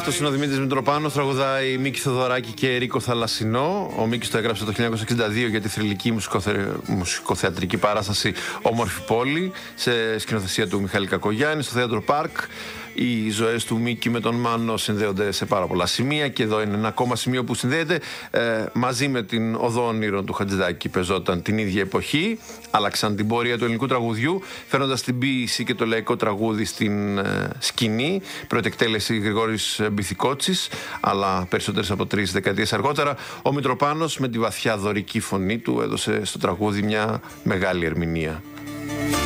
Αυτός είναι ο Δημήτρης Μητροπάνος, τραγουδάει Μίκη Θοδωράκη και Ρίκο Θαλασσινό. Ο Μίκης το έγραψε το 1962 για τη θρυλική μουσικοθεατρική παράσταση Όμορφη Πόλη, σε σκηνοθεσία του Μιχάλη Κακογιάννη, στο Θέατρο Πάρκ. Οι ζωές του Μίκη με τον Μάνο συνδέονται σε πάρα πολλά σημεία και εδώ είναι ένα ακόμα σημείο που συνδέεται μαζί με την Οδό Ονείρων του Χατζηδάκη. Παίζονταν την ίδια εποχή, άλλαξαν την πορεία του ελληνικού τραγουδιού, φέρνοντας την ποίηση και το λαϊκό τραγούδι στην σκηνή. Πρώτη εκτέλεση Γρηγόρης Μπιθικότσης, αλλά περισσότερες από 3 δεκαετίες αργότερα. Ο Μητροπάνος με τη βαθιά δωρική φωνή του έδωσε στο τραγούδι μια μεγάλη ερμηνεία.